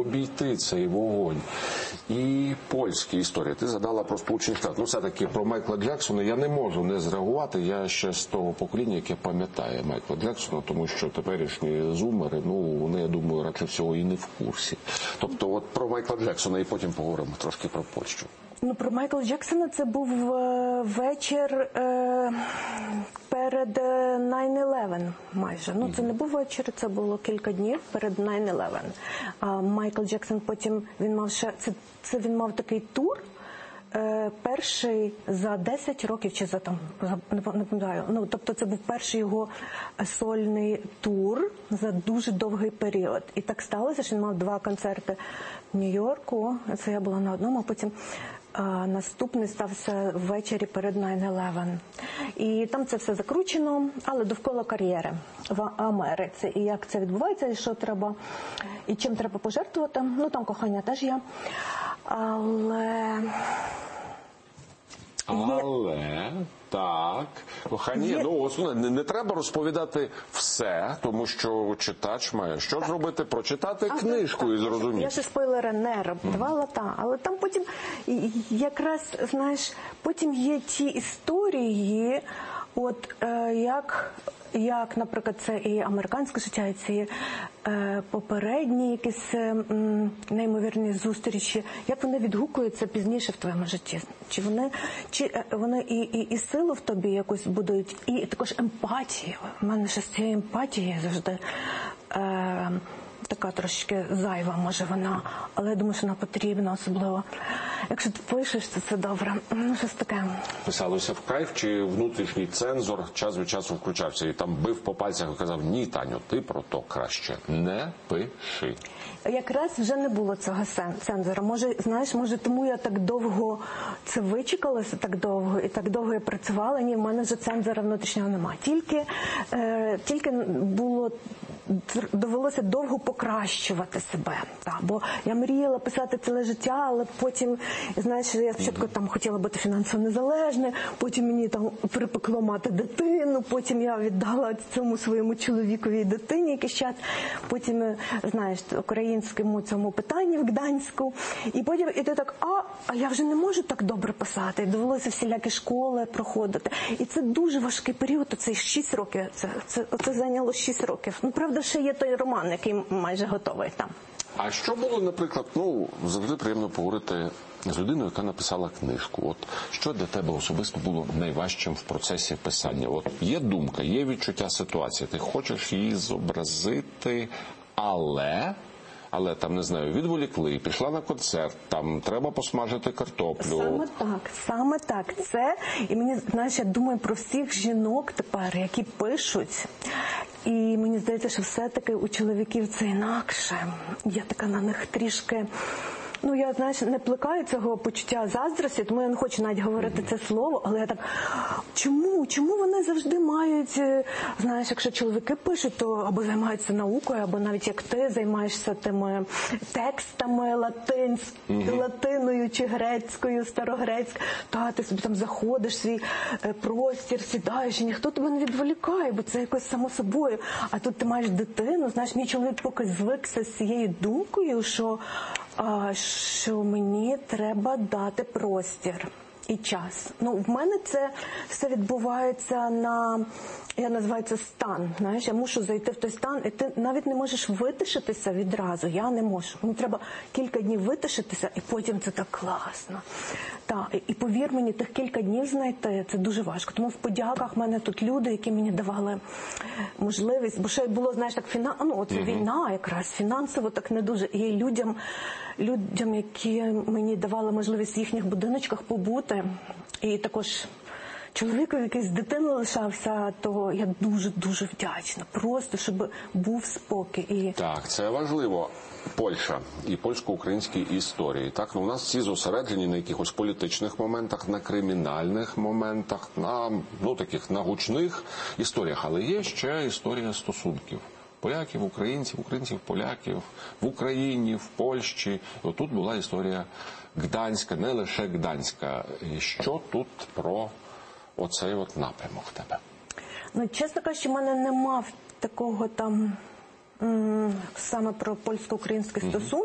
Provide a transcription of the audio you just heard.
обійти цей вогонь. І польські історії. Ти згадала про Сполучені Штати. Ну, все-таки про Майкла Джексона я не можу не зреагувати. Я ще з того покоління, яке пам'ятає Майкла Джексона, тому що теперішні зумери, ну, вони, я думаю, радше всього і не в курсі. Тобто, от про Майкла Джексона і потім поговоримо трошки про Польщу. Ну, про Майкла Джексона це був вечір перед 9/11 майже. Ну, це не був вечір, це було кілька днів перед 9/11. Майкл Джексон потім, він мав такий тур, перший за 10 років, чи не пам'ятаю. Ну, тобто це був перший його сольний тур за дуже довгий період. І так сталося, що він мав 2 концерти в Нью-Йорку, це я була на одному, а потім наступний стався ввечері перед 9/11. І там це все закручено, але довкола кар'єри в Америці. І як це відбувається, і що треба, і чим треба пожертвувати. Ну, там кохання теж є. Але, так, кохання, ну, не треба розповідати все, тому що читач має що зробити, прочитати книжку і зрозуміти. Я ще спойлери не давала, але там потім якраз, знаєш, потім є ті історії, от як, наприклад, це і американське життя, і ці попередні якісь неймовірні зустрічі, як вони відгукуються пізніше в твоєму житті. Чи вони і силу в тобі якусь будують, і також емпатію. У мене ще з цією емпатією завжди така трошки зайва, може вона, але я думаю, що вона потрібна, особливо. Якщо ти пишеш, то це добре. Ну, щось таке. Писалося в кайф, чи внутрішній цензор час від часу включався і там бив по пальцях і казав: ні, Таню, ти про то краще не пиши. Якраз вже не було цього цензора. Може, тому я так довго це вичекалася, так довго я працювала. Ні, в мене вже цензора внутрішнього немає. Тільки довелося довго покращувати себе. Бо я мріяла писати ціле життя, але потім, знаєш, я спочатку там хотіла бути фінансово незалежною, потім мені там припекло мати дитину, потім я віддала цьому своєму чоловікові і дитині якийсь час, потім, знаєш, українському цьому питанні в Гданську, і потім, і ти так, а я вже не можу так добре писати, і довелося всілякі школи проходити. І це дуже важкий період, це 6 років, це зайняло 6 років. Ну, правда, ще є той роман, який майже готовий там. А що було, наприклад, завжди приємно поговорити з людиною, яка написала книжку. От що для тебе особисто було найважчим в процесі писання? От є думка, є відчуття ситуації, ти хочеш її зобразити, але там, не знаю, відволікли, пішла на концерт, там треба посмажити картоплю. Саме так. Це, і мені, знаєш, я думаю про всіх жінок тепер, які пишуть, і мені здається, що все-таки у чоловіків це інакше. Я така на них трішки... Ну, я, знаєш, не плекаю цього почуття заздрості, тому я не хочу навіть говорити це слово, але я так, чому вони завжди мають, знаєш, якщо чоловіки пишуть, то або займаються наукою, або навіть як ти займаєшся тими текстами латиною чи грецькою, старогрецькою, ти собі там заходиш в свій простір, сідаєш, і ніхто тебе не відволікає, бо це якось само собою. А тут ти маєш дитину, знаєш, мій чоловік поки звикся з цією думкою, що мені треба дати простір і час. Ну, в мене це все відбувається я називаю це стан, знаєш, я мушу зайти в той стан, і ти навіть не можеш витишитися відразу, я не можу. Мені треба кілька днів витишитися, і потім це так класно. І повір мені, тих кілька днів знайти, це дуже важко. Тому в подяках в мене тут люди, які мені давали можливість, бо ще було, знаєш, так війна якраз, фінансово так не дуже. І людям, які мені давали можливість в їхніх будиночках побути, і також чоловікові, який з дитиною лишався, то я дуже-дуже вдячна. Просто, щоб був спокій. Так, це важливо. Польща і польсько-українські історії. Так, у нас всі зосереджені на якихось політичних моментах, на кримінальних моментах, на гучних історіях. Але є ще історія стосунків. Поляків, українців, українців, поляків, в Україні, в Польщі. І отут була історія Гданська, не лише Гданська. І що тут про оцей напрямок в тебе? Ну, чесно кажучи, в мене нема такого там саме про польсько-українські стосунки.